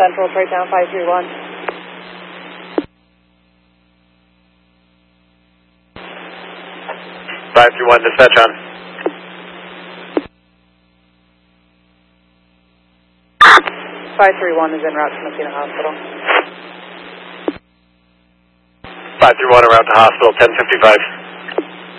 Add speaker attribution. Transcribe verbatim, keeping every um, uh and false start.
Speaker 1: Central, right down five three one.
Speaker 2: five three one, dispatch on.
Speaker 1: five three one is en route to Messina Hospital.
Speaker 2: five three one, around to hospital, ten fifty-five.